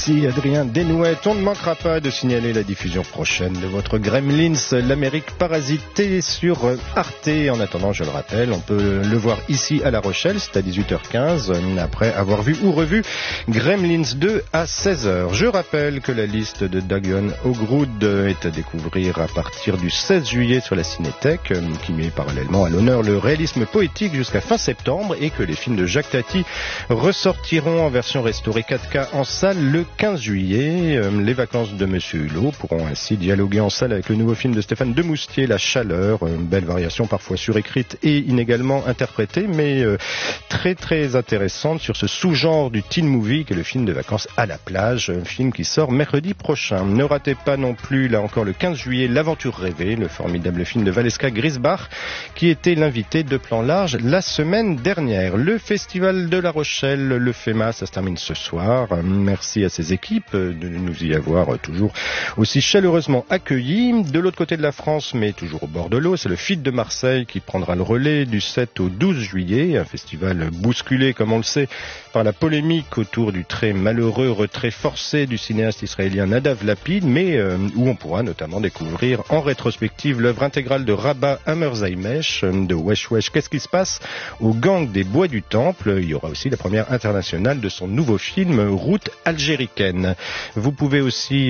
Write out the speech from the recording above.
Si Adrien Desnouettes, on ne manquera pas de signaler la diffusion prochaine de votre Gremlins, l'Amérique parasitée sur Arte. En attendant, je le rappelle, on peut le voir ici à La Rochelle, c'est à 18h15, après avoir vu ou revu Gremlins 2 à 16h. Je rappelle que la liste de Dagon O'Grood est à découvrir à partir du 16 juillet sur la Cinétech, qui met parallèlement à l'honneur le réalisme poétique jusqu'à fin septembre, et que les films de Jacques Tati ressortiront en version restaurée 4K en salle le 15 juillet. Les vacances de Monsieur Hulot pourront ainsi dialoguer en salle avec le nouveau film de Stéphane Demoustier, La Chaleur, une belle variation parfois surécrite et inégalement interprétée, mais très très intéressante sur ce sous-genre du teen movie qui est le film de vacances à la plage, un film qui sort mercredi prochain. Ne ratez pas non plus, là encore le 15 juillet, L'Aventure rêvée, le formidable film de Valeska Grisbach, qui était l'invité de Plan Large la semaine dernière. Le Festival de La Rochelle, le FEMA, ça se termine ce soir. Merci à ces équipes de nous y avoir toujours aussi chaleureusement accueillis. De l'autre côté de la France, mais toujours au bord de l'eau, c'est le FIT de Marseille qui prendra le relais du 7 au 12 juillet, un festival bousculé, comme on le sait, par la polémique autour du très malheureux retrait forcé du cinéaste israélien Nadav Lapid, mais où on pourra notamment découvrir en rétrospective l'œuvre intégrale de Rabba Hammerzaimesh, de Wesh Wesh, qu'est-ce qui se passe au gang des Bois du Temple. Il y aura aussi la première internationale de son nouveau film Route algéricaine. Vous pouvez aussi